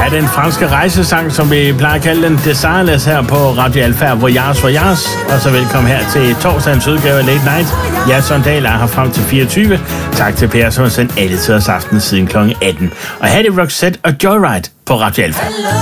er den franske rejsesang, som vi plejer at kalde den, Desireless her på Radio Alfa, Voyage. Og så velkommen her til torsdagens udgave af Late Night. Jeg, Søren Dahl, er her frem til 24. Tak til Per, som har sendt alle tiders aften siden kl. 18. Og her er det Roxette og Joyride på Radio Alfa.